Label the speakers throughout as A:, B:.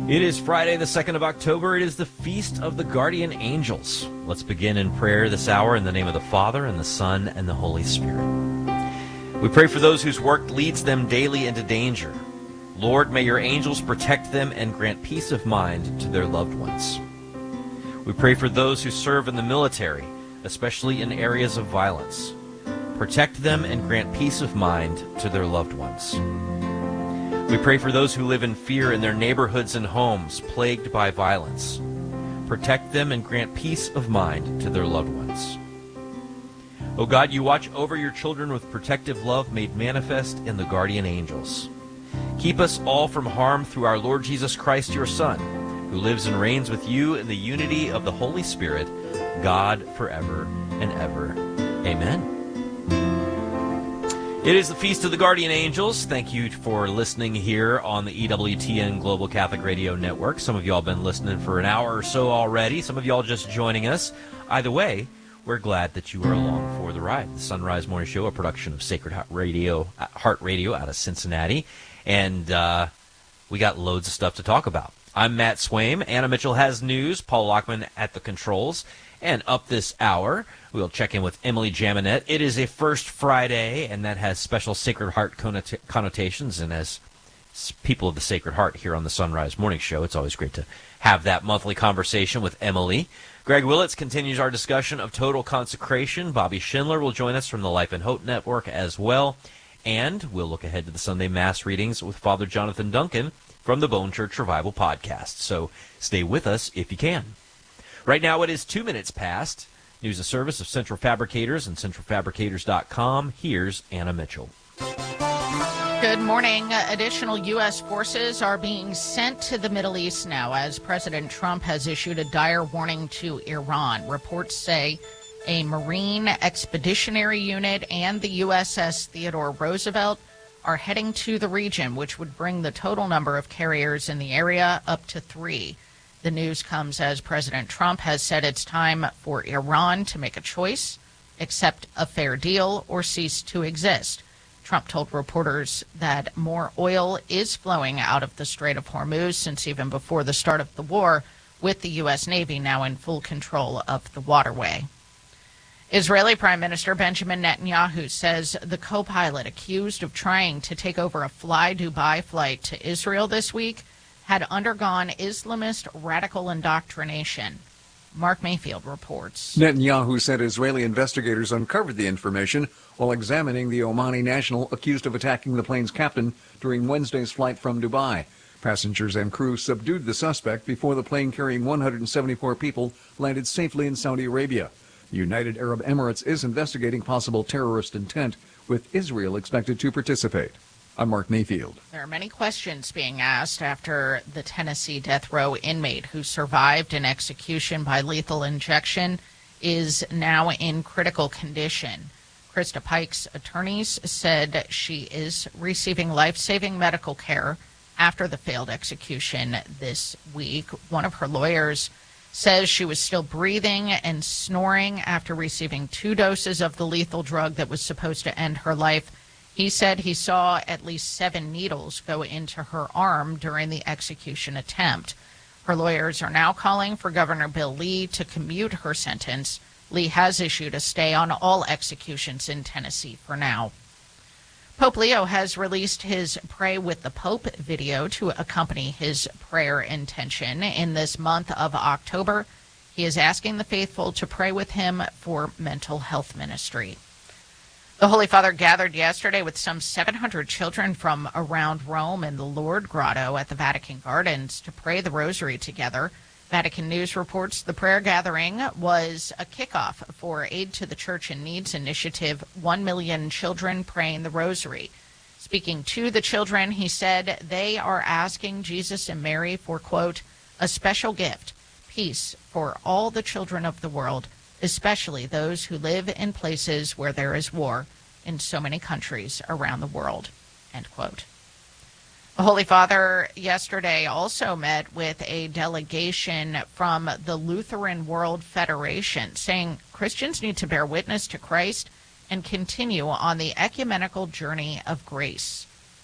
A: It is Friday, the 2nd of October. It is the Feast of the Guardian Angels. Let's begin in prayer this hour in the name of the Father, and the Son, and the Holy Spirit. We pray for those whose work leads them daily into danger. Lord, may your angels protect them and grant peace of mind to their loved ones. We pray for those who serve in the military, especially in areas of violence. Protect them and grant peace of mind to their loved ones. We pray for those who live in fear in their neighborhoods and homes plagued by violence. Protect them and grant peace of mind to their loved ones. O God, you watch over your children with protective love made manifest in the guardian angels. Keep us all from harm through our Lord Jesus Christ, your Son, who lives and reigns with you in the unity of the Holy Spirit, God forever and ever. Amen. It is the Feast of the Guardian Angels. Thank you for listening here on the EWTN Global Catholic Radio Network. Some of y'all have been listening for an hour or so already. Some of y'all just joining us. Either way, we're glad that you are along for the ride. The Sunrise Morning Show, a production of Sacred Heart Radio out of Cincinnati. And we got loads of stuff to talk about. I'm Matt Swaim. Anna Mitchell has news. Paul Lockman at the controls. And up this hour, we'll check in with Emily Jaminet. It is a First Friday, and that has special Sacred Heart connotations. And as people of the Sacred Heart here on the Sunrise Morning Show, it's always great to have that monthly conversation with Emily. Greg Willits continues our discussion of total consecration. Bobby Schindler will join us from the Life and Hope Network as well. And we'll look ahead to the Sunday Mass readings with Father Jonathan Duncan from the Bone Church Revival podcast. So stay with us if you can. Right now it is 2 minutes past. News and service of Central Fabricators and centralfabricators.com. Here's Anna Mitchell.
B: Good morning. Additional U.S. forces are being sent to the Middle East now as President Trump has issued a dire warning to Iran. Reports say a Marine Expeditionary Unit and the USS Theodore Roosevelt are heading to the region, which would bring the total number of carriers in the area up to 3. The news comes as President Trump has said it's time for Iran to make a choice, accept a fair deal, or cease to exist. Trump told reporters that more oil is flowing out of the Strait of Hormuz since even before the start of the war, with the U.S. Navy now in full control of the waterway. Israeli Prime Minister Benjamin Netanyahu says the co-pilot accused of trying to take over a Fly Dubai flight to Israel this week had undergone Islamist radical indoctrination. Mark Mayfield reports.
C: Netanyahu said Israeli investigators uncovered the information while examining the Omani national accused of attacking the plane's captain during Wednesday's flight from Dubai. Passengers and crew subdued the suspect before the plane carrying 174 people landed safely in Saudi Arabia. The United Arab Emirates is investigating possible terrorist intent, with Israel expected to participate. I'm Mark Mayfield.
B: There are many questions being asked after the Tennessee death row inmate who survived an execution by lethal injection is now in critical condition. Krista Pike's attorneys said she is receiving life-saving medical care after the failed execution this week. One of her lawyers says she was still breathing and snoring after receiving 2 doses of the lethal drug that was supposed to end her life. He said he saw at least 7 needles go into her arm during the execution attempt. Her lawyers are now calling for Governor Bill Lee to commute her sentence. Lee has issued a stay on all executions in Tennessee for now. Pope Leo has released his Pray with the Pope video to accompany his prayer intention. In this month of October, he is asking the faithful to pray with him for mental health ministry. The Holy Father gathered yesterday with some 700 children from around Rome in the Lourdes Grotto at the Vatican Gardens to pray the Rosary together. Vatican News reports the prayer gathering was a kickoff for Aid to the Church in Needs initiative, 1 Million Children Praying the Rosary. Speaking to the children, he said they are asking Jesus and Mary for, quote, a special gift, peace for all the children of the world, especially those who live in places where there is war in so many countries around the world, end quote. The Holy Father yesterday also met with a delegation from the Lutheran World Federation, saying Christians need to bear witness to Christ and continue on the ecumenical journey of grace.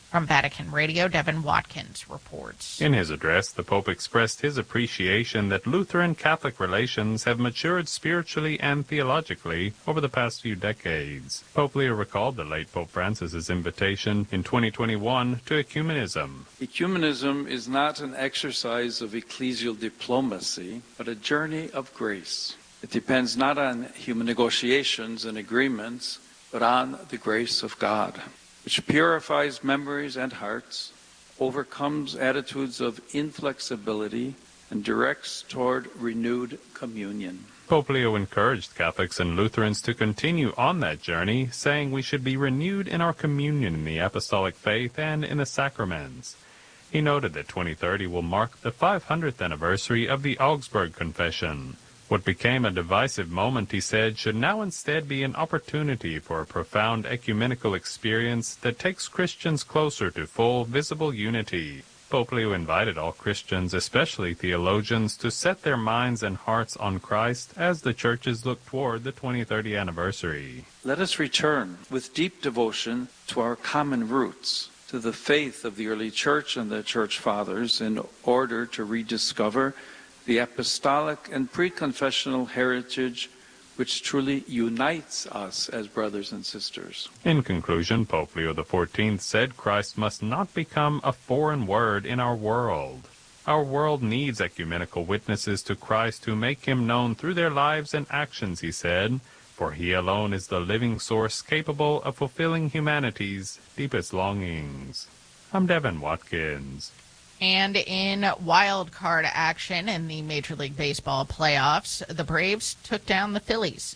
B: From Vatican Radio, Devin Watkins reports.
D: In his address, the Pope expressed his appreciation that Lutheran-Catholic relations have matured spiritually and theologically over the past few decades. Pope Leo recalled the late Pope Francis's invitation in 2021 to ecumenism.
E: Ecumenism is not an exercise of ecclesial diplomacy, but a journey of grace. It depends not on human negotiations and agreements, but on the grace of God, which purifies memories and hearts, overcomes attitudes of inflexibility, and directs toward renewed communion.
D: Pope Leo encouraged Catholics and Lutherans to continue on that journey, saying we should be renewed in our communion in the apostolic faith and in the sacraments. He noted that 2030 will mark the 500th anniversary of the Augsburg Confession. What became a divisive moment, he said, should now instead be an opportunity for a profound ecumenical experience that takes Christians closer to full, visible unity. Pope Leo invited all Christians, especially theologians, to set their minds and hearts on Christ as the churches look toward the 2030 anniversary.
E: Let us return with deep devotion to our common roots, to the faith of the early church and the church fathers, in order to rediscover the apostolic and pre-confessional heritage which truly unites us as brothers and sisters.
D: In conclusion, Pope Leo XIV said Christ must not become a foreign word in our world. Our world needs ecumenical witnesses to Christ who make him known through their lives and actions, he said, for he alone is the living source capable of fulfilling humanity's deepest longings. I'm Devin Watkins.
B: And in wild card action in the Major League Baseball playoffs, the Braves took down the Phillies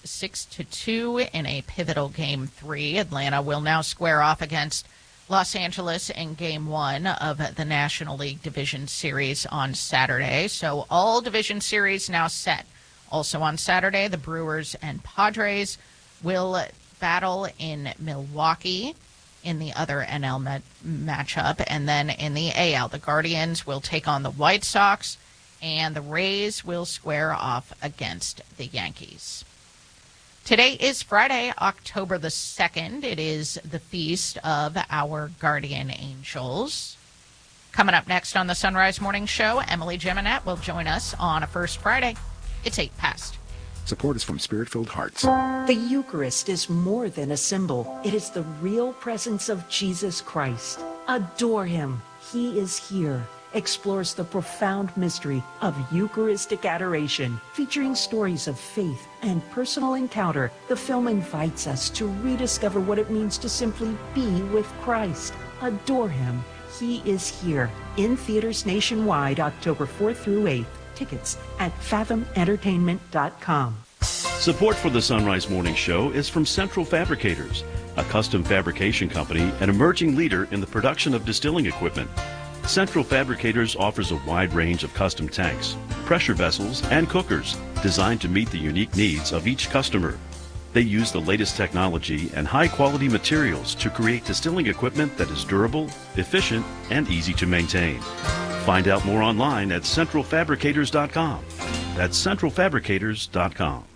B: 6-2 in a pivotal Game 3. Atlanta will now square off against Los Angeles in Game 1 of the National League Division Series on Saturday. So all division series now set. Also on Saturday, the Brewers and Padres will battle in Milwaukee in the other NL matchup. And then in the AL, the Guardians will take on the White Sox, and the Rays will square off against the Yankees. Today is Friday, October the 2nd. It is the feast of our guardian angels. Coming up next on the Sunrise Morning Show, Emily Geminet will join us on a First Friday. It's 8 past.
F: Support is from Spirit-Filled Hearts.
G: The Eucharist is more than a symbol. It is the real presence of Jesus Christ. Adore him. He is here. Explores the profound mystery of Eucharistic adoration. Featuring stories of faith and personal encounter, the film invites us to rediscover what it means to simply be with Christ. Adore him. He is here. In theaters nationwide, October 4th through 8th. Tickets at fathomentertainment.com.
H: Support for the Sunrise Morning Show is from Central Fabricators, a custom fabrication company and emerging leader in the production of distilling equipment. Central Fabricators offers a wide range of custom tanks, pressure vessels, and cookers designed to meet the unique needs of each customer. They use the latest technology and high-quality materials to create distilling equipment that is durable, efficient, and easy to maintain. Find out more online at centralfabricators.com. That's centralfabricators.com.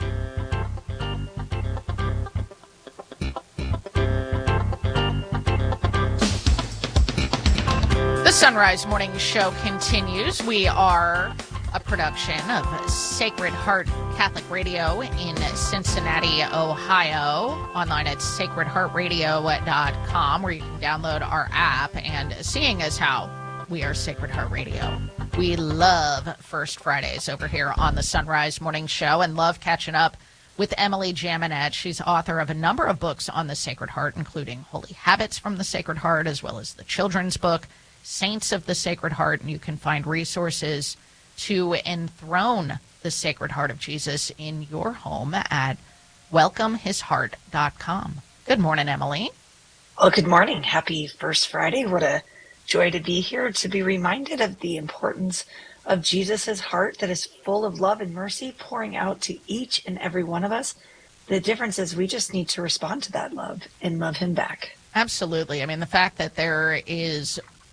B: The Sunrise Morning Show continues. We are a production of Sacred Heart Catholic Radio in Cincinnati, Ohio. Online at sacredheartradio.com, where you can download our app. And seeing as how we are Sacred Heart Radio, we love First Fridays over here on the Sunrise Morning Show and love catching up with Emily Jaminet. She's author of a number of books on the Sacred Heart, including Holy Habits from the Sacred Heart, as well as the children's book, Saints of the Sacred Heart. And you can find resources to enthrone the Sacred Heart of Jesus in your home at welcomehisheart.com. Good morning, Emily.
I: Well, good morning. Happy First Friday. What a joy to be here, to be reminded of the importance of Jesus's heart that is full of love and mercy, pouring out to each and every one of us. The difference is we just need to respond to that love and love him back.
B: Absolutely. I mean, the fact that there is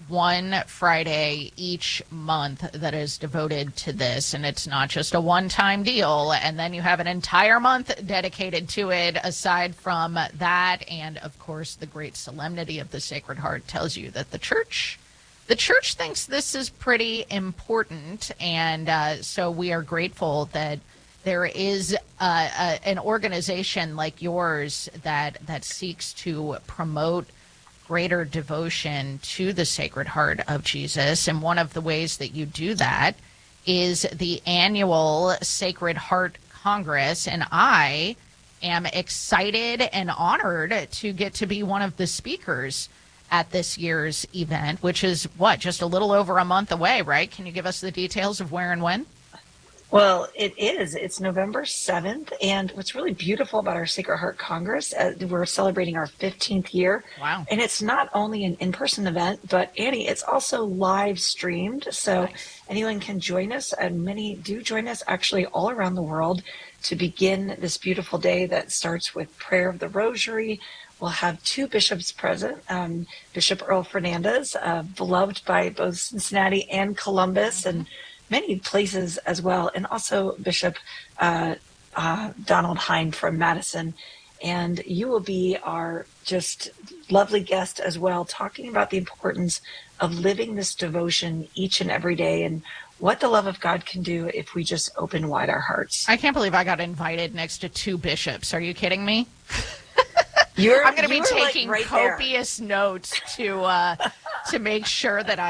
B: one Friday each month that is devoted to this, and it's not just a one-time deal, and then you have an entire month dedicated to it aside from that. And of course, the great solemnity of the Sacred Heart tells you that the church thinks this is pretty important, and so we are grateful that there is an organization like yours that seeks to promote greater devotion to the Sacred Heart of Jesus. And one of the ways that you do that is the annual Sacred Heart Congress. And I am excited and honored to get to be one of the speakers at this year's event, which is just a little over a month away, right? Can you give us the details of where and when?
I: Well, it is. It's November 7th. And what's really beautiful about our Sacred Heart Congress, we're celebrating our 15th year.
B: Wow.
I: And it's not only an in-person event, but Annie, it's also live streamed. So anyone can join us, and many do join us actually all around the world to begin this beautiful day that starts with prayer of the Rosary. We'll have two bishops present, Bishop Earl Fernandez, beloved by both Cincinnati and Columbus, and many places as well, and also Bishop Donald Hine from Madison. And you will be our just lovely guest as well, talking about the importance of living this devotion each and every day, and what the love of God can do if we just open wide our hearts.
B: I can't believe I got invited next to two bishops. Are you kidding me?
I: I'm
B: going to be taking copious notes to make sure that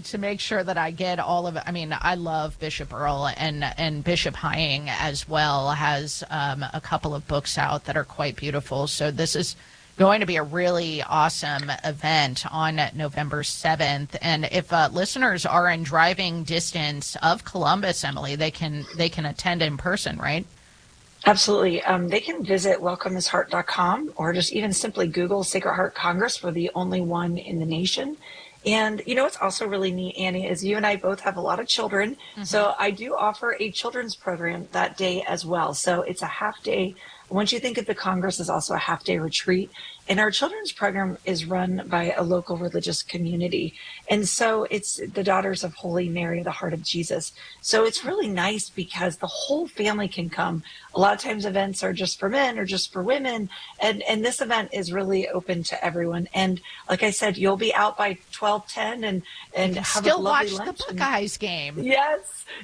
B: I get all of it. I mean, I love Bishop Earl, and Bishop Hying as well has a couple of books out that are quite beautiful. So this is going to be a really awesome event on November 7th. And if listeners are in driving distance of Columbus, Emily, they can attend in person, right?
I: Absolutely. They can visit welcomehisheart.com, or just even simply Google Sacred Heart Congress. We're the only one in the nation. And, what's also really neat, Annie, is you and I both have a lot of children. Mm-hmm. So I do offer a children's program that day as well. So it's a half day. Once you think of the Congress as also a half day retreat, and our children's program is run by a local religious community. And so it's the Daughters of Holy Mary, the Heart of Jesus. So it's really nice because the whole family can come. A lot of times events are just for men or just for women. And this event is really open to everyone. And like I said, you'll be out by 12:10 and have
B: still
I: a lovely
B: watch
I: lunch.
B: The Buckeyes game.
I: Yes.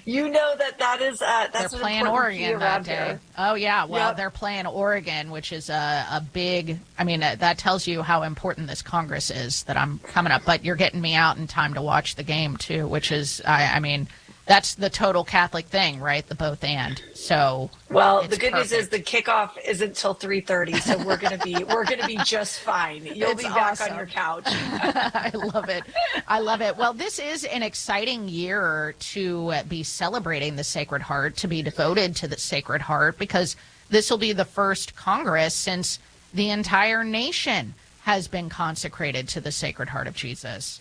I: That is that's
B: they're playing Oregon that day. Here. Oh yeah, well they're playing Oregon, which is a big. I mean, that tells you how important this Congress is that I'm coming up. But you're getting me out in time to watch the game too, which is I mean, that's the total Catholic thing, right? The both and. So
I: the good news is the kickoff isn't till 3:30, so we're gonna be just fine. You'll be back on your couch.
B: I love it. Well, this is an exciting year to be celebrating the Sacred Heart, to be devoted to the Sacred Heart, because this will be the first Congress since the entire nation has been consecrated to the Sacred Heart of Jesus.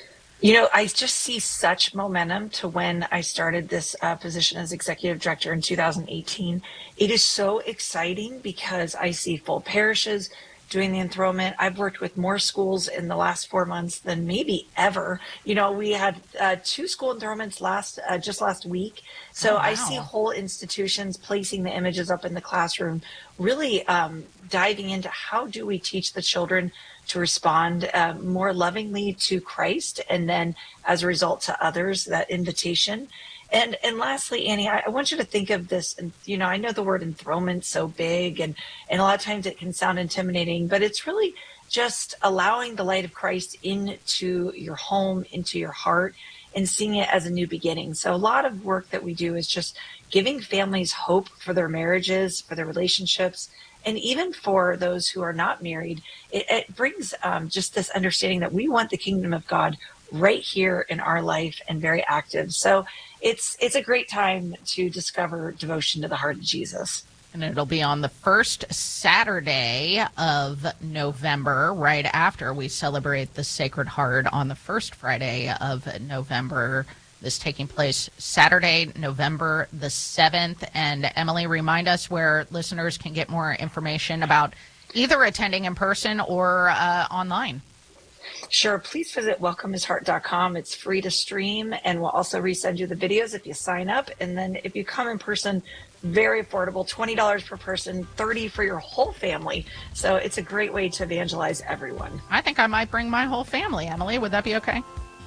I: I just see such momentum to when I started this position as executive director in 2018. It is so exciting because I see full parishes doing the enthronement. I've worked with more schools in the last 4 months than maybe ever. We had 2 school enthronements just last week. So I see whole institutions placing the images up in the classroom, really diving into how do we teach the children to respond more lovingly to Christ, and then as a result to others, that invitation. And lastly, Annie, I want you to think of this, and I know the word enthronement so big, and a lot of times it can sound intimidating, but it's really just allowing the light of Christ into your home, into your heart, and seeing it as a new beginning. So a lot of work that we do is just giving families hope for their marriages, for their relationships, and even for those who are not married. It brings just this understanding that we want the kingdom of God right here in our life and very active. So it's a great time to discover devotion to the heart of Jesus.
B: And it'll be on the first Saturday of November, right after we celebrate the Sacred Heart on the first Friday of November. This taking place Saturday, November the 7th. And Emily, remind us where listeners can get more information about either attending in person or online.
I: Sure. Please visit welcomehisheart.com. It's free to stream, and we'll also resend you the videos if you sign up. And then if you come in person, very affordable, $20 per person, $30 for your whole family. So it's a great way to evangelize everyone.
B: I think I might bring my whole family, Emily. Would that be okay?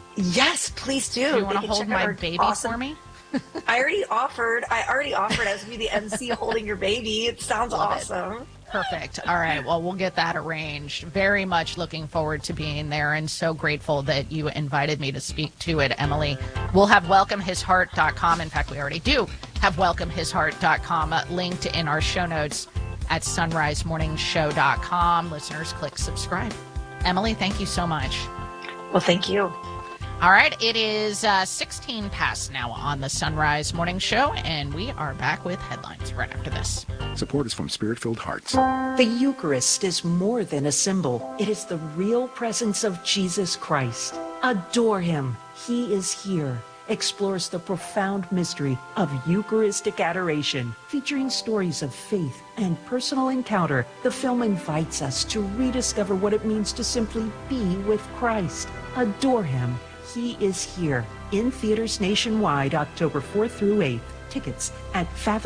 I: Yes, please do.
B: Do you want to hold my baby for me?
I: I already offered. I was going to be the MC holding your baby. It sounds awesome.
B: Perfect. All right. Well, we'll get that arranged. Very much looking forward to being there, and so grateful that you invited me to speak to it, Emily. We'll have welcomehisheart.com. In fact, we already do have welcomehisheart.com linked in our show notes at sunrisemorningshow.com. Listeners, click subscribe. Emily, thank you so much.
I: Well, thank you.
B: All right, it is 16 past now on the Sunrise Morning Show, and we are back with headlines right after this.
F: Support is from Spirit-Filled Hearts.
G: The Eucharist is more than a symbol. It is the real presence of Jesus Christ. Adore him. He is here. Explores the profound mystery of Eucharistic adoration. Featuring stories of faith and personal encounter, the film invites us to rediscover what it means to simply be with Christ. Adore him. He is here. In theaters nationwide, October 4th through 8th. Tickets at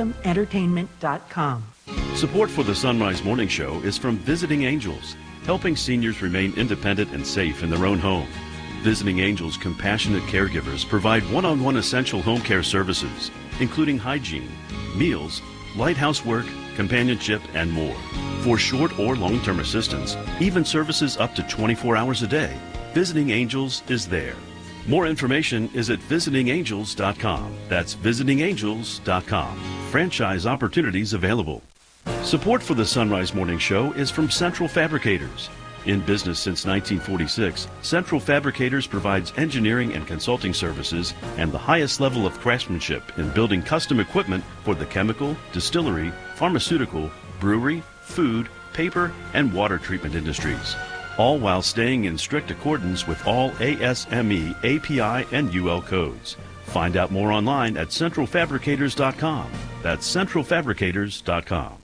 G: fathomentertainment.com.
H: Support for the Sunrise Morning Show is from Visiting Angels, helping seniors remain independent and safe in their own home. Visiting Angels compassionate caregivers provide one-on-one essential home care services, including hygiene, meals, light housework, companionship, and more. For short or long-term assistance, even services up to 24 hours a day, Visiting Angels is there. More information is at visitingangels.com. That's visitingangels.com. Franchise opportunities available. Support for the Sunrise Morning Show is from Central Fabricators. In business since 1946, Central Fabricators provides engineering and consulting services and the highest level of craftsmanship in building custom equipment for the chemical, distillery, pharmaceutical, brewery, food, paper, and water treatment industries, all while staying in strict accordance with all ASME, API, and UL codes. Find out more online at centralfabricators.com. That's centralfabricators.com.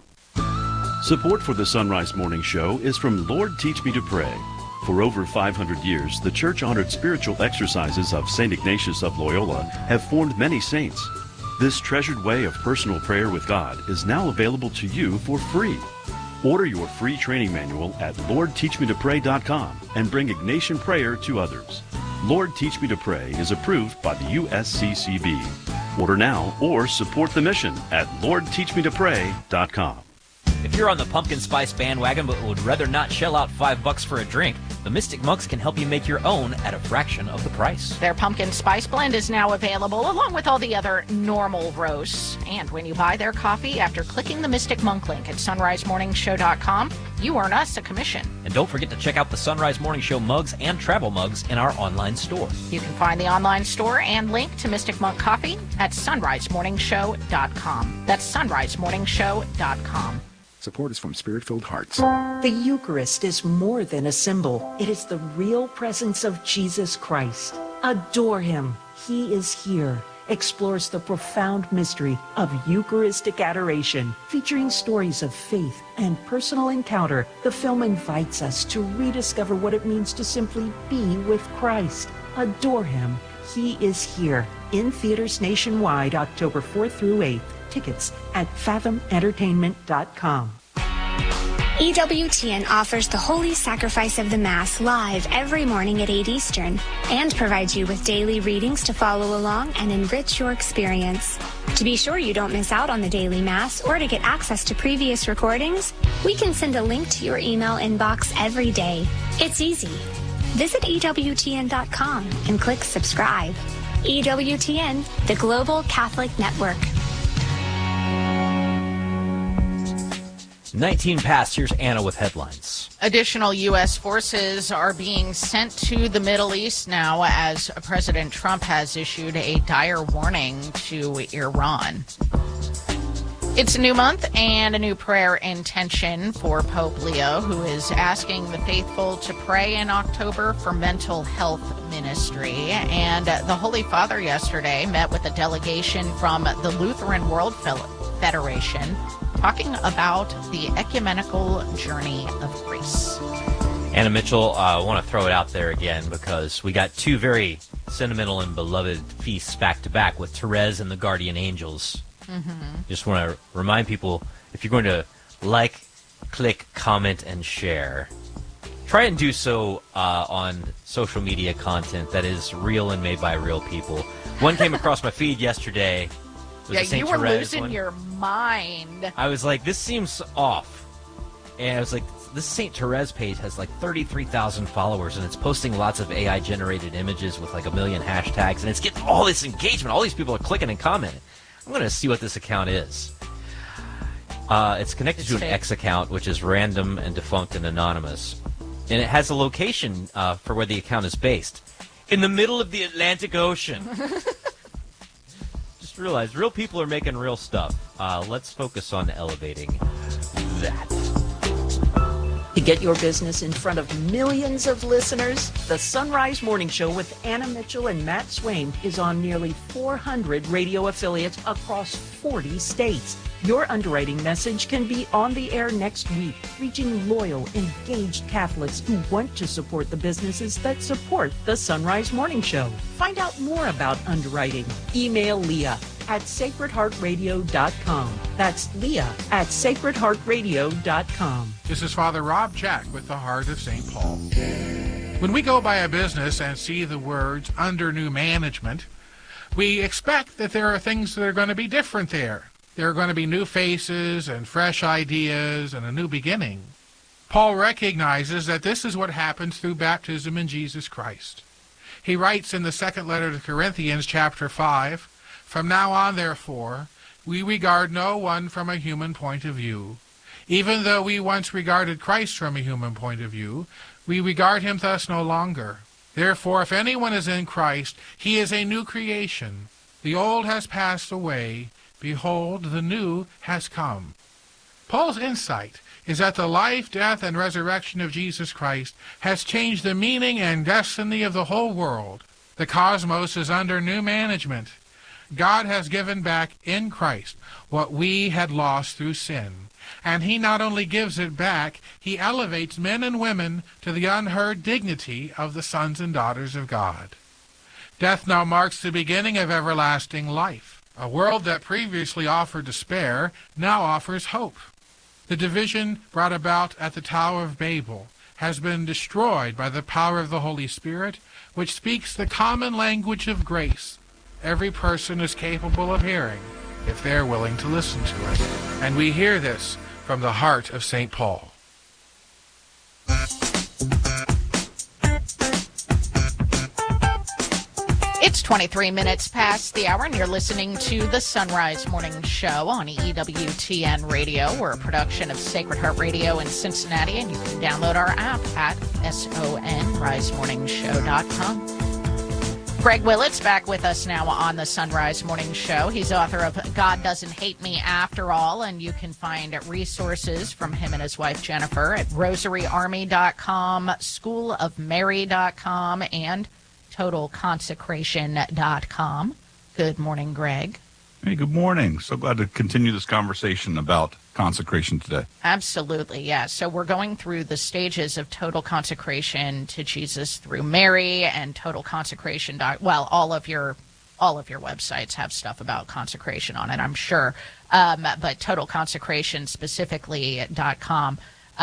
H: Support for the Sunrise Morning Show is from Lord Teach Me to Pray. For over 500 years, the church-honored spiritual exercises of St. Ignatius of Loyola have formed many saints. This treasured way of personal prayer with God is now available to you for free. Order your free training manual at LordTeachMeToPray.com and bring Ignatian prayer to others. Lord Teach Me to Pray is approved by the USCCB. Order now or support the mission at LordTeachMeToPray.com.
A: If you're on the pumpkin spice bandwagon but would rather not shell out $5 for a drink, the Mystic Monks can help you make your own at a fraction of the price.
B: Their pumpkin spice blend is now available along with all the other normal roasts. And when you buy their coffee after clicking the Mystic Monk link at sunrisemorningshow.com, you earn us a commission.
A: And don't forget to check out the Sunrise Morning Show mugs and travel mugs in our online store.
B: You can find the online store and link to Mystic Monk Coffee at sunrisemorningshow.com. That's sunrisemorningshow.com.
F: Support is from Spirit-Filled Hearts.
G: The Eucharist is more than a symbol. It is the real presence of Jesus Christ. Adore him. He is here. Explores the profound mystery of Eucharistic adoration. Featuring stories of faith and personal encounter, the film invites us to rediscover what it means to simply be with Christ. Adore him. He is here. In theaters nationwide, October 4th through 8th. Tickets at fathomentertainment.com.
J: EWTN offers the Holy Sacrifice of the Mass live every morning at 8 Eastern and provides you with daily readings to follow along and enrich your experience. To be sure you don't miss out on the daily Mass or to get access to previous recordings, we can send a link to your email inbox every day. It's easy. Visit EWTN.com and click subscribe. EWTN, the Global Catholic Network.
A: 19 past, here's Anna with headlines.
B: Additional U.S. forces are being sent to the Middle East now as President Trump has issued a dire warning to Iran. It's a new month and a new prayer intention for Pope Leo, who is asking the faithful to pray in October for mental health ministry. And the Holy Father yesterday met with a delegation from the Lutheran World Federation talking about the ecumenical journey of grace.
A: Anna Mitchell, I want to throw it out there again because we got two very sentimental and beloved feasts back to back with Therese and the Guardian Angels. Just want to remind people, if you're going to like, click, comment, and share, try and do so on social media content that is real and made by real people. One came across my feed yesterday.
B: Yeah, you were losing your mind.
A: I was like, this seems off. And I was like, this St. Therese page has like 33,000 followers, and it's posting lots of AI-generated images with like 1 million hashtags, and it's getting all this engagement. All these people are clicking and commenting. I'm going to see what this account is. It's connected to an X account, which is random and defunct and anonymous. And it has a location for where the account is based. In the middle of the Atlantic Ocean. Just realized real people are making real stuff. Let's focus on elevating that.
G: To get your business in front of millions of listeners, the Sunrise Morning Show with Anna Mitchell and Matt Swain is on nearly 400 radio affiliates across 40 states. Your underwriting message can be on the air next week, reaching loyal, engaged Catholics who want to support the businesses that support the Sunrise Morning Show. Find out more about underwriting. Email Leah at sacredheartradio.com. That's Leah at sacredheartradio.com.
K: This is Father Rob Jack with the Heart of St. Paul. When we go by a business and see the words under new management, we expect that there are things that are going to be different there. There are going to be new faces and fresh ideas and a new beginning. Paul recognizes that this is what happens through baptism in Jesus Christ. He writes in the second letter to Corinthians, chapter 5, "From now on, therefore, we regard no one from a human point of view. Even though we once regarded Christ from a human point of view, we regard him thus no longer. Therefore, if anyone is in Christ, he is a new creation. The old has passed away. Behold, the new has come." Paul's insight is that the life, death, and resurrection of Jesus Christ has changed the meaning and destiny of the whole world. The cosmos is under new management. God has given back in Christ what we had lost through sin. And he not only gives it back, he elevates men and women to the unheard dignity of the sons and daughters of God. Death now marks the beginning of everlasting life. A world that previously offered despair now offers hope. The division brought about at the Tower of Babel has been destroyed by the power of the Holy Spirit, which speaks the common language of grace. Every person is capable of hearing if they're willing to listen to it. And we hear this from the heart of St. Paul.
B: It's 23 minutes past the hour, and you're listening to the Sunrise Morning Show on EWTN Radio. We're a production of Sacred Heart Radio in Cincinnati, and you can download our app at sonrisemorningshow.com. Greg Willett's back with us now on the Sunrise Morning Show. He's author of God Doesn't Hate Me After All, and you can find resources from him and his wife Jennifer at rosaryarmy.com, schoolofmary.com, and totalconsecration.com. Good morning, Greg.
L: Hey, good morning. So glad to continue this conversation about consecration today.
B: Absolutely, yeah. So we're going through the stages of total consecration to Jesus through Mary and total consecration. Well, all of your websites have stuff about consecration on it, I'm sure. But totalconsecrationspecifically.com.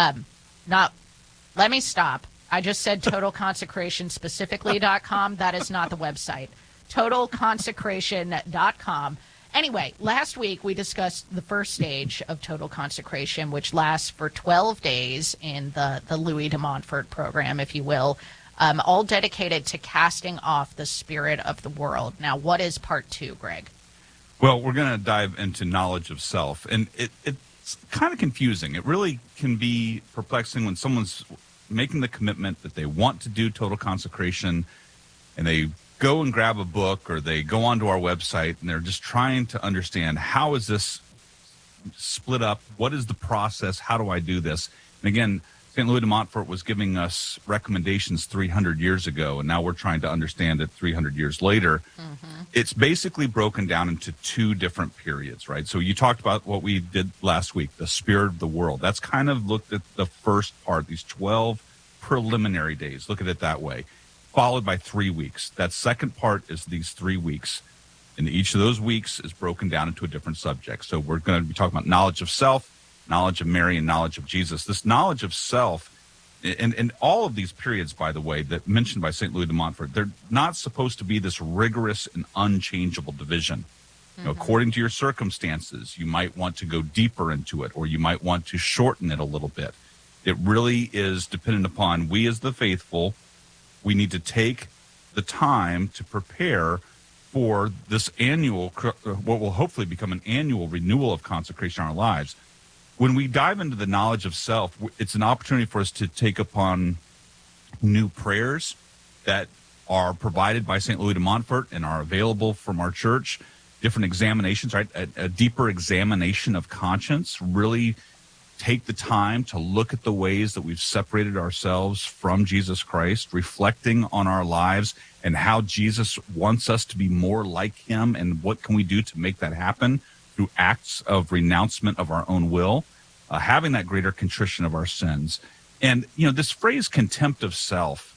B: Let me stop. I just said totalconsecrationspecifically.com. That is not the website. Totalconsecration.com. Anyway, last week we discussed the first stage of total consecration, which lasts for 12 days in the Louis de Montfort program, if you will, all dedicated to casting off the spirit of the world. Now, what is part 2, Greg?
L: Well, we're going to dive into knowledge of self, and it's kind of confusing. It really can be perplexing when someone's making the commitment that they want to do total consecration, and they go and grab a book or they go onto our website and they're just trying to understand, how is this split up? What is the process? How do I do this? And again, St. Louis de Montfort was giving us recommendations 300 years ago, and now we're trying to understand it 300 years later. Mm-hmm. It's basically broken down into 2 different periods, right? So you talked about what we did last week, the spirit of the world. That's kind of looked at the first part, these 12 preliminary days. Look at it that way. Followed by 3 weeks. That second part is these 3 weeks. And each of those weeks is broken down into a different subject. So we're going to be talking about knowledge of self, knowledge of Mary, and knowledge of Jesus. This knowledge of self, and all of these periods, by the way, that mentioned by St. Louis de Montfort, they're not supposed to be this rigorous and unchangeable division. You know, according to your circumstances, you might want to go deeper into it, or you might want to shorten it a little bit. It really is dependent upon we as the faithful. We need to take the time to prepare for this annual, what will hopefully become an annual renewal of consecration in our lives. When we dive into the knowledge of self, it's an opportunity for us to take upon new prayers that are provided by St. Louis de Montfort and are available from our church, different examinations, right? A deeper examination of conscience, really take the time to look at the ways that we've separated ourselves from Jesus Christ, reflecting on our lives and how Jesus wants us to be more like him, and what can we do to make that happen through acts of renouncement of our own will, having that greater contrition of our sins. And, you know, this phrase contempt of self,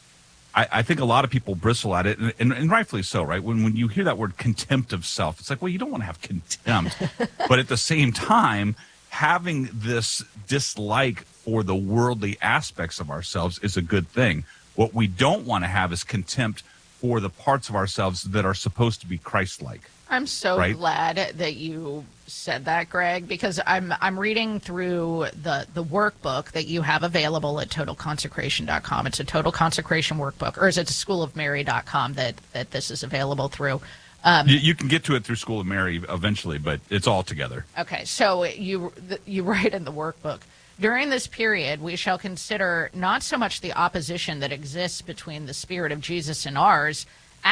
L: I think a lot of people bristle at it, and rightfully so, right? When you hear that word contempt of self, it's like, well, you don't want to have contempt. But at the same time, having this dislike for the worldly aspects of ourselves is a good thing. What we don't want to have is contempt for the parts of ourselves that are supposed to be Christ-like.
B: I'm so glad that you said that, Greg, because I'm reading through the workbook that you have available at totalconsecration.com. It's a Total Consecration workbook, or is it schoolofmary.com that this is available through?
L: You can get to it through School of Mary eventually, but it's all together.
B: Okay, so you write in the workbook, during this period, we shall consider not so much the opposition that exists between the Spirit of Jesus and ours,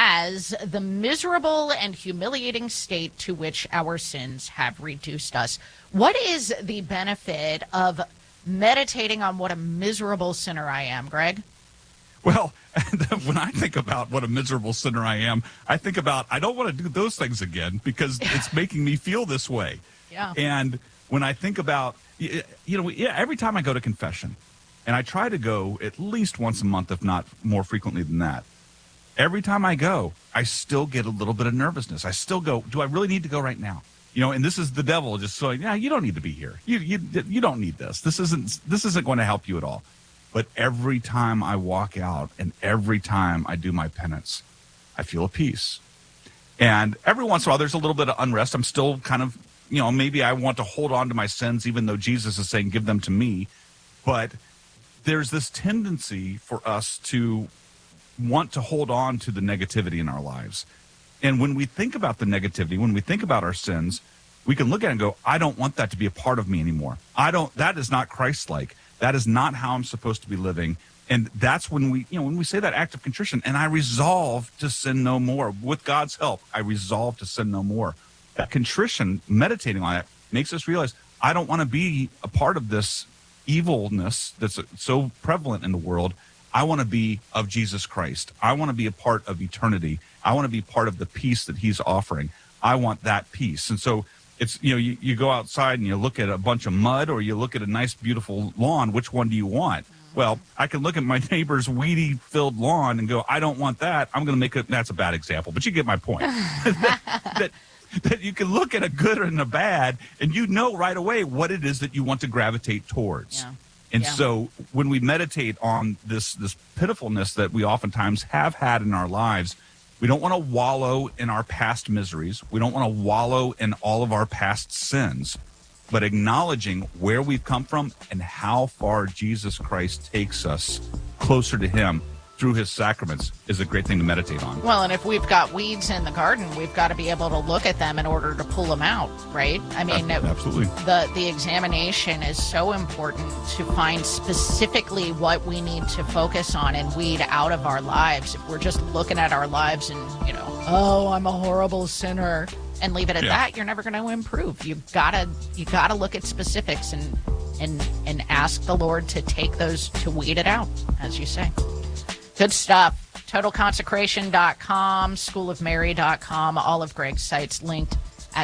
B: as the miserable and humiliating state to which our sins have reduced us. What is the benefit of meditating on what a miserable sinner I am, Greg?
L: Well, when I think about what a miserable sinner I am, I think about I don't want to do those things again because it's making me feel this way.
B: Yeah.
L: And when I think about, every time I go to confession, and I try to go at least once a month, if not more frequently than that, every time I go, I still get a little bit of nervousness. I still go, do I really need to go right now? You know, and this is the devil just saying, yeah, you don't need to be here. You don't need this. This isn't going to help you at all. But every time I walk out and every time I do my penance, I feel a peace. And every once in a while, there's a little bit of unrest. I'm still kind of, maybe I want to hold on to my sins, even though Jesus is saying, give them to me. But there's this tendency for us to want to hold on to the negativity in our lives. And when we think about the negativity, when we think about our sins, we can look at it and go, I don't want that to be a part of me anymore. That is not Christ-like. That is not how I'm supposed to be living. And that's when we say that act of contrition, and I resolve to sin no more. With God's help, I resolve to sin no more. That contrition, meditating on it, makes us realize I don't want to be a part of this evilness that's so prevalent in the world. I want to be of Jesus Christ. I want to be a part of eternity. I want to be part of the peace that he's offering. I want that peace. And so it's, you go outside and you look at a bunch of mud or you look at a nice, beautiful lawn. Which one do you want? Well, I can look at my neighbor's weedy-filled lawn and go, I don't want that. I'm going to make that's a bad example, but you get my point. that you can look at a good and a bad, and you know right away what it is that you want to gravitate towards.
B: Yeah.
L: And so when we meditate on this pitifulness that we oftentimes have had in our lives, we don't want to wallow in our past miseries. We don't want to wallow in all of our past sins, but acknowledging where we've come from and how far Jesus Christ takes us closer to him through his sacraments is a great thing to meditate on.
B: Well, and if we've got weeds in the garden, we've got to be able to look at them in order to pull them out, right? I mean,
L: absolutely.
B: The examination is so important to find specifically what we need to focus on and weed out of our lives. If we're just looking at our lives and, oh, I'm a horrible sinner, and leave it at that, you're never going to improve. You gotta look at specifics and ask the Lord to take those, to weed it out, as you say. Good stuff. TotalConsecration.com, SchoolofMary.com, all of Greg's sites linked at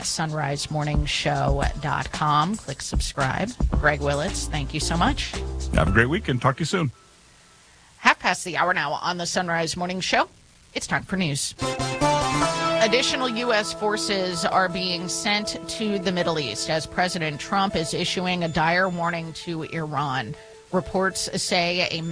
B: SunriseMorningShow.com. Click subscribe. Greg Willits, thank you so much.
L: Have a great weekend. Talk to you soon.
B: Past the hour now on the Sunrise Morning Show. It's time for news. Additional U.S. forces are being sent to the Middle East as President Trump is issuing a dire warning to Iran. Reports say a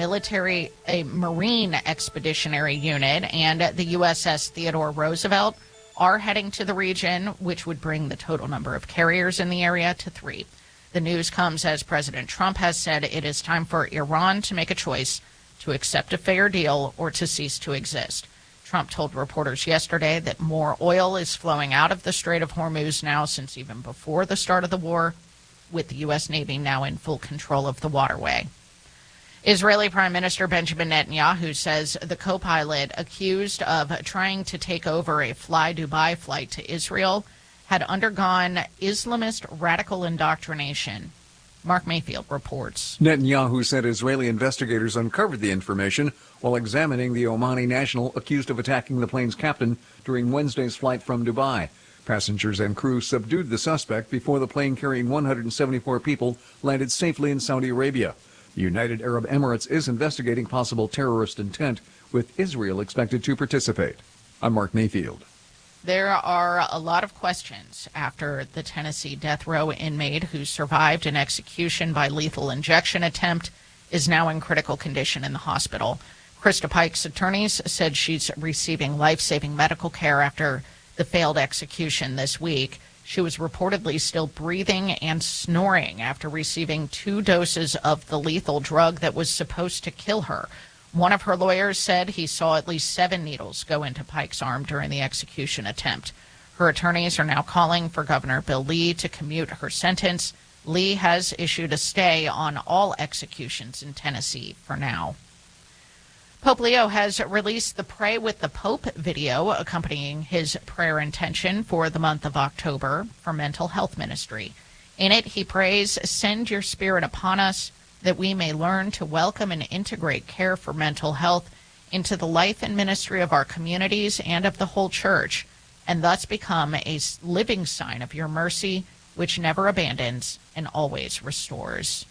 B: Marine expeditionary unit and the USS Theodore Roosevelt are heading to the region, which would bring the total number of carriers in the area to 3. The news comes as President Trump has said it is time for Iran to make a choice to accept a fair deal or to cease to exist. Trump told reporters yesterday that more oil is flowing out of the Strait of Hormuz now since even before the start of the war, with the U.S. Navy now in full control of the waterway. Israeli Prime Minister Benjamin Netanyahu says the co-pilot accused of trying to take over a Fly Dubai flight to Israel had undergone Islamist radical indoctrination. Mark Mayfield reports.
C: Netanyahu said Israeli investigators uncovered the information while examining the Omani national accused of attacking the plane's captain during Wednesday's flight from Dubai. Passengers and crew subdued the suspect before the plane carrying 174 people landed safely in Saudi Arabia. The United Arab Emirates is investigating possible terrorist intent, with Israel expected to participate. I'm Mark Mayfield.
B: There are a lot of questions after the Tennessee death row inmate who survived an execution by lethal injection attempt is now in critical condition in the hospital. Krista Pike's attorneys said she's receiving life-saving medical care after the failed execution this week. She was reportedly still breathing and snoring after receiving 2 doses of the lethal drug that was supposed to kill her. One of her lawyers said he saw at least 7 needles go into Pike's arm during the execution attempt. Her attorneys are now calling for Governor Bill Lee to commute her sentence. Lee has issued a stay on all executions in Tennessee for now. Pope Leo has released the Pray with the Pope video accompanying his prayer intention for the month of October for mental health ministry. In it, he prays, "Send your spirit upon us, that we may learn to welcome and integrate care for mental health into the life and ministry of our communities and of the whole church, and thus become a living sign of your mercy, which never abandons and always restores."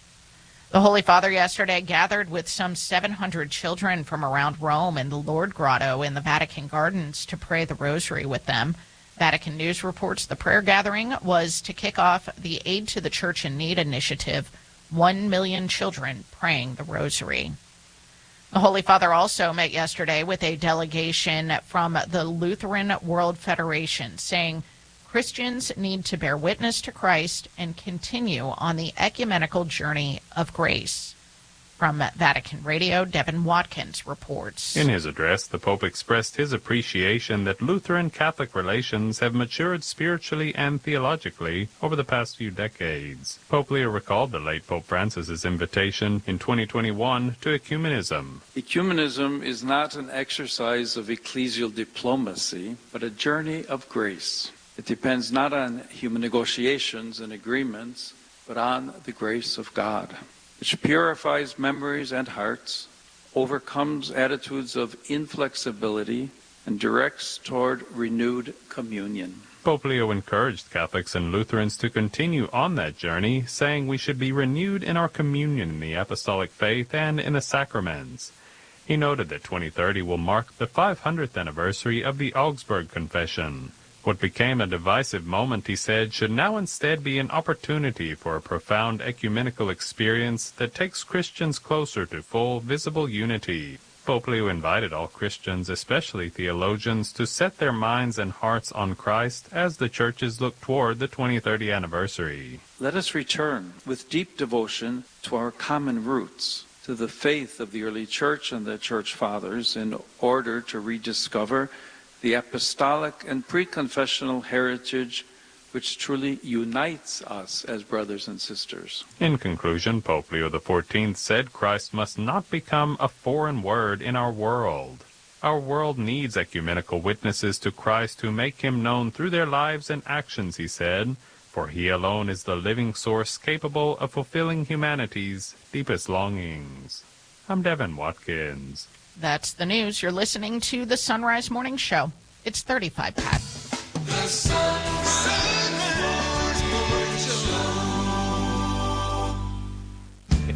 B: The Holy Father yesterday gathered with some 700 children from around Rome in the Lord Grotto in the Vatican Gardens to pray the Rosary with them. Vatican News reports the prayer gathering was to kick off the Aid to the Church in Need initiative, 1 million children praying the Rosary. The Holy Father also met yesterday with a delegation from the Lutheran World Federation, saying Christians need to bear witness to Christ and continue on the ecumenical journey of grace. From Vatican Radio, Devin Watkins reports.
D: In his address, the Pope expressed his appreciation that Lutheran-Catholic relations have matured spiritually and theologically over the past few decades. Pope Leo recalled the late Pope Francis's invitation in 2021 to ecumenism.
E: Ecumenism is not an exercise of ecclesial diplomacy, but a journey of grace. It depends not on human negotiations and agreements, but on the grace of God, which purifies memories and hearts, overcomes attitudes of inflexibility, and directs toward renewed communion.
D: Pope Leo encouraged Catholics and Lutherans to continue on that journey, saying we should be renewed in our communion in the apostolic faith and in the sacraments. He noted that 2030 will mark the 500th anniversary of the Augsburg Confession. What became a divisive moment, he said, should now instead be an opportunity for a profound ecumenical experience that takes Christians closer to full, visible unity. Pope Leo invited all Christians, especially theologians, to set their minds and hearts on Christ as the churches look toward the 2030 anniversary.
E: Let us return with deep devotion to our common roots, to the faith of the early church and the church fathers, in order to rediscover the apostolic and pre-confessional heritage which truly unites us as brothers and sisters.
D: In conclusion, Pope Leo XIV said Christ must not become a foreign word in our world. Our world needs ecumenical witnesses to Christ who make him known through their lives and actions, he said, for he alone is the living source capable of fulfilling humanity's deepest longings. I'm Devin Watkins.
B: That's the news. You're listening to the Sunrise Morning Show. It's 35 past.
M: The Sunrise Morning Show.
A: If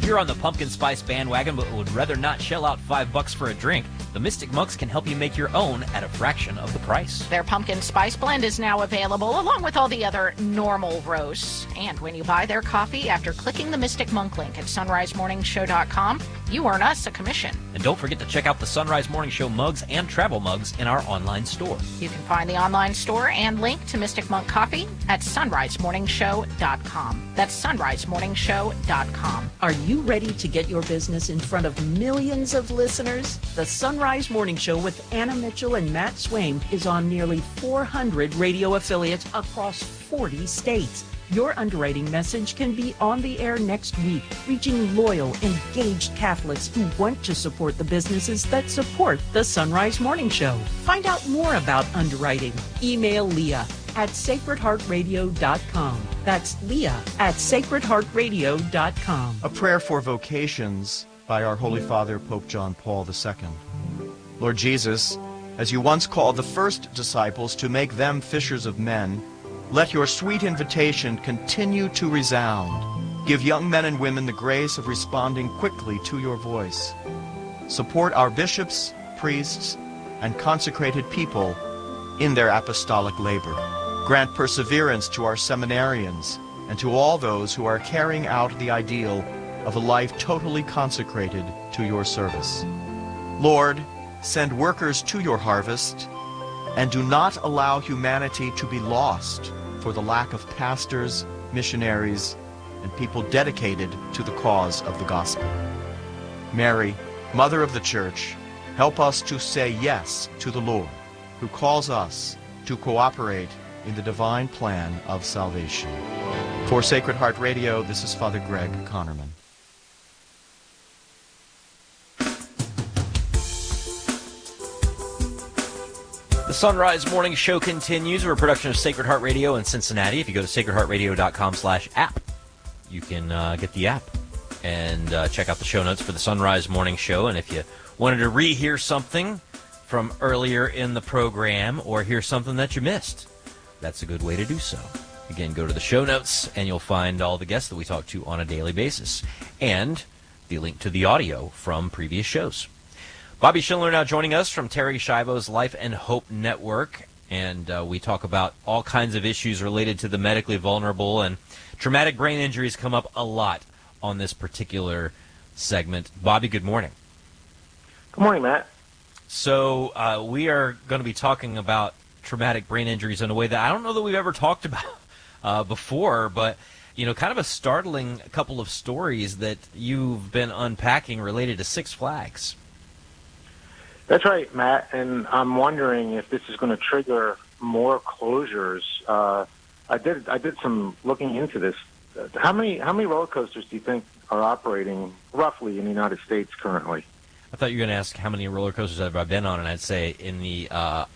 A: you're on the pumpkin spice bandwagon but would rather not shell out $5 for a drink, the Mystic Monks can help you make your own at a fraction of the price.
B: Their pumpkin spice blend is now available along with all the other normal roasts. And when you buy their coffee after clicking the Mystic Monk link at sunrisemorningshow.com, you earn us a commission.
A: And don't forget to check out the Sunrise Morning Show mugs and travel mugs in our online store.
B: You can find the online store and link to Mystic Monk Coffee at sunrisemorningshow.com. That's sunrisemorningshow.com.
G: Are you ready to get your business in front of millions of listeners? The Sunrise Morning Show with Anna Mitchell and Matt Swain is on nearly 400 radio affiliates across 40 states. Your underwriting message can be on the air next week, reaching loyal, engaged Catholics who want to support the businesses that support the Sunrise Morning Show. Find out more about underwriting. Email Leah at sacredheartradio.com. That's Leah at sacredheartradio.com.
M: A prayer for vocations by our Holy Father, Pope John Paul II. Lord Jesus, as you once called the first disciples to make them fishers of men, let your sweet invitation continue to resound. Give young men and women the grace of responding quickly to your voice. Support our bishops, priests, and consecrated people in their apostolic labor. Grant perseverance to our seminarians and to all those who are carrying out the ideal of a life totally consecrated to your service. Lord, send workers to your harvest, and do not allow humanity to be lost for the lack of pastors, missionaries, and people dedicated to the cause of the gospel. Mary, Mother of the Church, help us to say yes to the Lord, who calls us to cooperate in the divine plan of salvation. For Sacred Heart Radio, this is Father Greg Connerman.
A: The Sunrise Morning Show continues. We're a production of Sacred Heart Radio in Cincinnati. If you go to sacredheartradio.com/app, you can get the app and check out the show notes for the Sunrise Morning Show. And if you wanted to rehear something from earlier in the program or hear something that you missed, that's a good way to do so. Again, go to the show notes and you'll find all the guests that we talk to on a daily basis and the link to the audio from previous shows. Bobby Schindler now joining us from Terry Schiavo's Life and Hope Network, and we talk about all kinds of issues related to the medically vulnerable, and traumatic brain injuries come up a lot on this particular segment. Bobby, good morning.
N: Good morning, Matt.
A: So we are going to be talking about traumatic brain injuries in a way that I don't know that we've ever talked about before, but kind of a startling couple of stories that you've been unpacking related to Six Flags.
N: That's right, Matt, and I'm wondering if this is going to trigger more closures. I did some looking into this. How many roller coasters do you think are operating roughly in the United States currently?
A: I thought you were going to ask how many roller coasters have I been on, and I'd say in the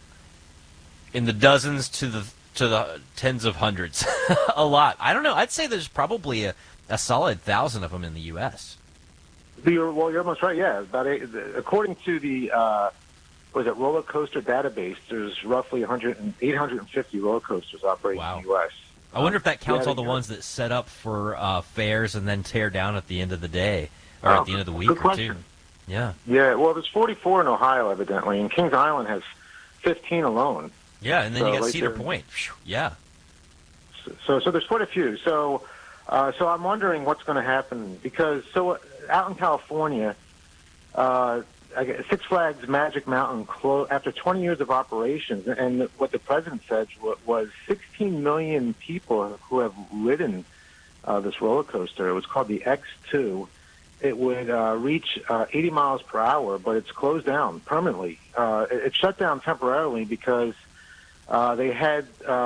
A: dozens to the tens of hundreds. A lot. I don't know. I'd say there's probably a solid 1,000 of them in the U.S.
N: You're almost right. Yeah, according to the roller coaster database, there's roughly 850 roller coasters operating in the U.S.
A: I wonder if that counts all the ones that set up for fairs and then tear down at the end of the day or at the end of the week or two. Yeah.
N: Yeah. Well, there's 44 in Ohio, evidently, and Kings Island has 15 alone.
A: Yeah, and then you got Cedar Point. Yeah.
N: So there's quite a few. So I'm wondering what's going to happen because out in California, Six Flags Magic Mountain closed after 20 years of operations, and what the president said was 16 million people who have ridden this roller coaster. It was called the X2. It would reach 80 miles per hour, but it's closed down permanently. It shut down temporarily because they had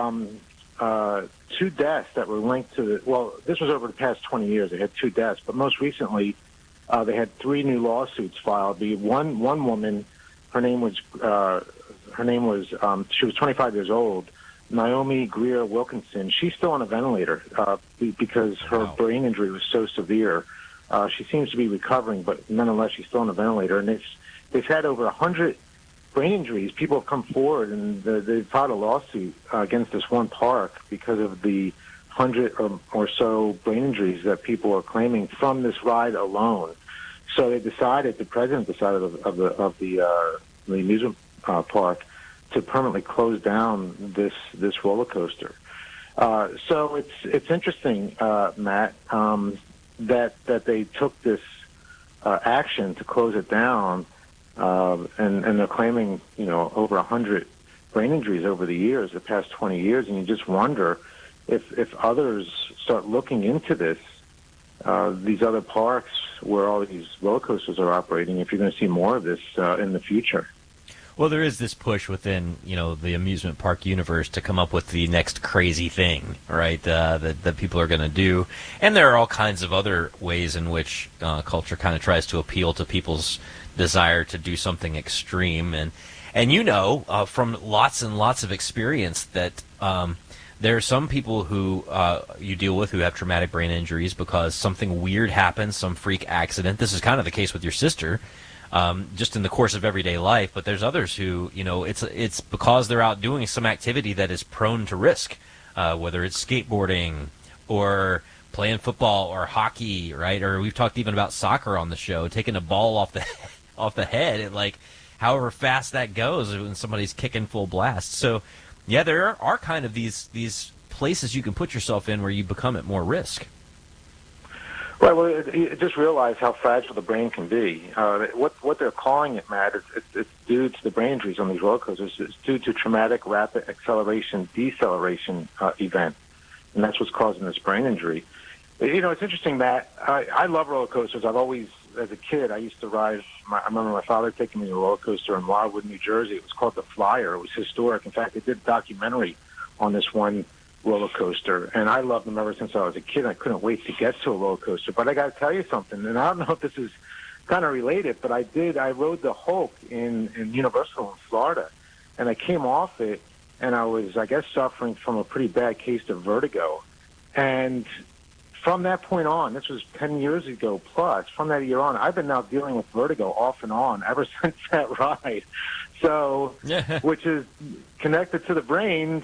N: two deaths that were linked to this was over the past 20 years. They had two deaths, but most recently they had three new lawsuits filed. The one woman, her name was she was 25 years old, Naomi Greer Wilkinson. She's still on a ventilator because her brain injury was so severe. She seems to be recovering, but nonetheless, she's still on a ventilator. And they've had over 100 brain injuries. People have come forward and they filed a lawsuit against this one park because of the 100 or so brain injuries that people are claiming from this ride alone. So the president decided of the amusement park to permanently close down this roller coaster. So it's interesting, Matt, that they took this action to close it down, and they're claiming over 100 brain injuries over the years, the past 20 years, and you just wonder if others start looking into this, these other parks where all these roller coasters are operating, if you're going to see more of this in the future.
A: Well, there is this push within, the amusement park universe to come up with the next crazy thing, right, that people are going to do. And there are all kinds of other ways in which culture kind of tries to appeal to people's desire to do something extreme. And from lots and lots of experience that there are some people who you deal with who have traumatic brain injuries because something weird happens, some freak accident. This is kind of the case with your sister. Just in the course of everyday life, but there's others who, it's because they're out doing some activity that is prone to risk, whether it's skateboarding or playing football or hockey, right? Or we've talked even about soccer on the show, taking a ball off the head, and however fast that goes when somebody's kicking full blast. So, yeah, there are kind of these places you can put yourself in where you become at more risk.
N: Right. Well, you just realize how fragile the brain can be. What they're calling it, Matt, it's due to the brain injuries on these roller coasters. It's due to traumatic rapid acceleration deceleration event, and that's what's causing this brain injury. It's interesting, Matt. I love roller coasters. I've always, as a kid, I used to ride. I remember my father taking me to a roller coaster in Wildwood, New Jersey. It was called the Flyer. It was historic. In fact, they did a documentary on this one roller coaster, and I loved them ever since I was a kid. I couldn't wait to get to a roller coaster. But I got to tell you something, and I don't know if this is kind of related, but I rode the Hulk in Universal in Florida, and I came off it, and I was, I guess, suffering from a pretty bad case of vertigo. And from that point on, this was 10 years ago plus, from that year on, I've been now dealing with vertigo off and on ever since that ride. So, which is connected to the brains.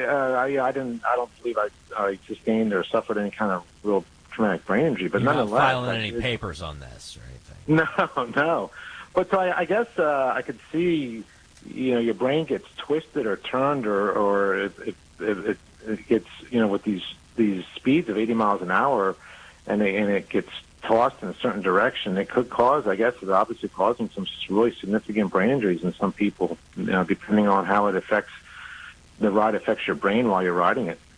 N: I don't believe I sustained or suffered any kind of real traumatic brain injury, but
A: You're
N: nonetheless,
A: not filing any papers on this or anything.
N: No. But so I guess I could see, your brain gets twisted or turned, or it gets, with these speeds of 80 miles an hour, and it gets tossed in a certain direction. It could cause, I guess, it's obviously causing some really significant brain injuries in some people, depending on how the ride affects your brain while you're riding it.